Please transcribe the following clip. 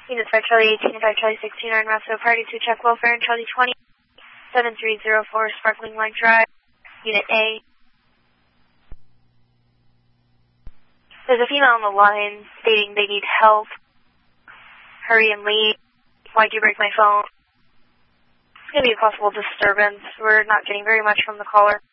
Unit 5 Charlie 18 and 5 Charlie 16 are in Roscoe Party to check welfare and Charlie 20, 7304 Sparkling Line Drive, Unit A. There's a female on the line stating they need help. Hurry and leave. Why'd you break my phone? It's going to be a possible disturbance. We're not getting very much from the caller.